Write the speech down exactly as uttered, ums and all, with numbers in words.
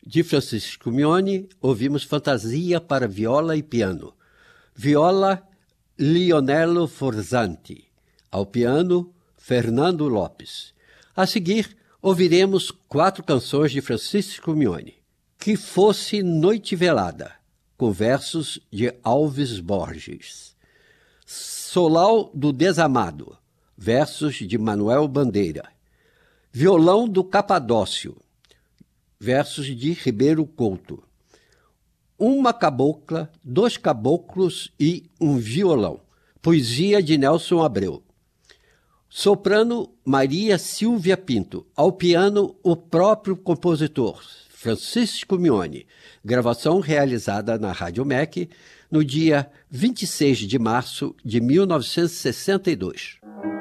de Francisco Mione, ouvimos Fantasia para viola e piano. Viola, Lionello Forzanti. Ao piano, Fernando Lopes. A seguir, ouviremos quatro canções de Francisco Mione. Que Fosse Noite Velada, com versos de Alves Borges. Solau do Desamado, versos de Manuel Bandeira. Violão do Capadócio, versos de Ribeiro Couto. Uma cabocla, dois caboclos e um violão, poesia de Nelson Abreu. Soprano, Maria Silvia Pinto. Ao piano, o próprio compositor, Francisco Mione. Gravação realizada na Rádio M E C no dia vinte e seis de março de mil novecentos e sessenta e dois.